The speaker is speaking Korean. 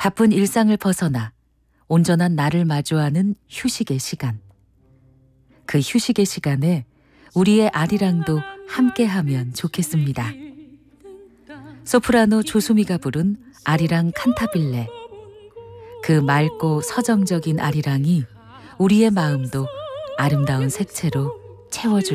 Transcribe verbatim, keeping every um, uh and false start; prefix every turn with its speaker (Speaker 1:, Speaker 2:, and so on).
Speaker 1: 바쁜 일상을 벗어나 온전한 나를 마주하는 휴식의 시간. 그 휴식의 시간에 우리의 아리랑도 함께하면 좋겠습니다. 소프라노 조수미가 부른 아리랑 칸타빌레. 그 맑고 서정적인 아리랑이 우리의 마음도 아름다운 색채로 채워줄